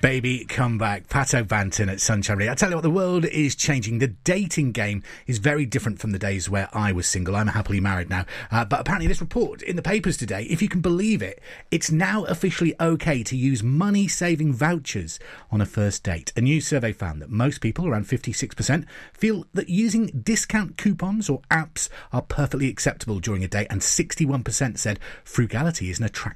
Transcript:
Baby, come back. Pato Banton at Sunshine Radio. I tell you what, the world is changing. The dating game is very different from the days where I was single. I'm happily married now. But apparently this report in the papers today, if you can believe it, it's now officially okay to use money-saving vouchers on a first date. A new survey found that most people, around 56%, feel that using discount coupons or apps are perfectly acceptable during a date, and 61% said frugality is an attractive